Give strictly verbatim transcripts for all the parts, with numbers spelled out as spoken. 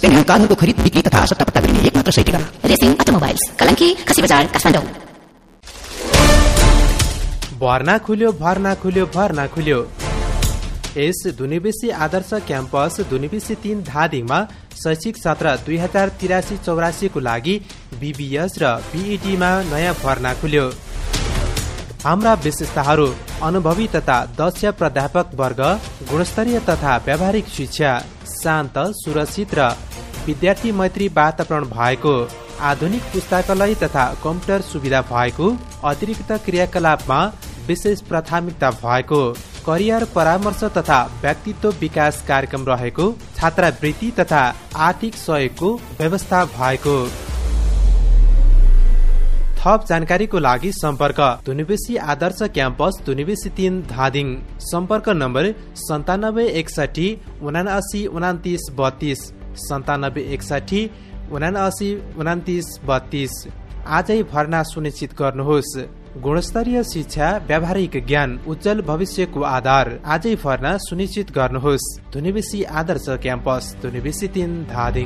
Second hand कारहरूको खरिद बिक्री तथा सट्टापट्टा गरिने एक मात्र सही ठेगाना रेसिङ अटोमोबाइल्स, कलङ्की, खसी बजार, काठमाडौँ। भर्ना खुल्यो भर्ना खुल्यो भर्ना खुल्यो। यस दुनिबेसी आदर्श क्याम्पस दुनिबेसी तीन धादिङमा शैक्षिक सत्र दुई हजार तिरासी चौरासीको लागि बीबीएस र बीईडीमा नयाँ भर्ना खुल्यो। हाम्रा विशेषताहरू: अनुभवी तथा दक्ष प्राध्यापक वर्ग, गुणस्तरीय तथा व्यावहारिक शिक्षा, शान्त, सुरक्षित र विद्यार्थी मैत्री वातावरण भएको, आधुनिक पुस्तकालय तथा कम्प्युटर सुविधा भएको, अतिरिक्त क्रियाकलापमा विशेष प्राथमिकता भएको, करियर परामर्श तथा व्यक्तित्व विकास कार्यक्रम रहेको, छात्रवृत्ति तथा आर्थिक सहयोगको व्यवस्था भएको। थप जानकारीको लागि सम्पर्क दुनिबेसी आदर्श क्याम्पस दुनिबेसी तीन धादिङ। सम्पर्क नम्बर सन्तानब्बे एकसाठी उनासी उनातिस बत्तीस सन्तानब्बे एकसाठी उनासी उनातिस बत्तीस। आजै भर्ना सुनिश्चित गर्नुहोस्। गुणस्तरीय शिक्षा, व्यावहारिक ज्ञान, उज्जवल भविष्यको आधार। आजै भर्ना सुनिश्चित गर्नुहोस्। दुनिबेसी आदर्श क्याम्पस दुनिबेसी तीन धादिङ।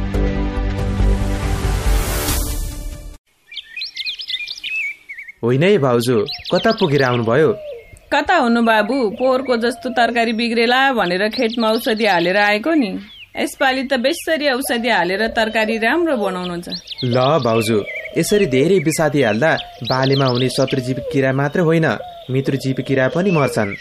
होइन है भाउजू, कता पुगेर आउनुभयो? कता हुनु बाबु, पोहोरको जस्तो तरकारी बिग्रेला भनेर खेतमा औषधि हालेर आएको नि। यसपालि त बेसरी औषधि हालेर तरकारी राम्रो बनाउनुहुन्छ। ल भाउजू, यसरी धेरै विषादी हाल्दा बालीमा हुने शत्रुजीव किरा मात्र होइन, मित्रजीव किरा पनि मर्छन्।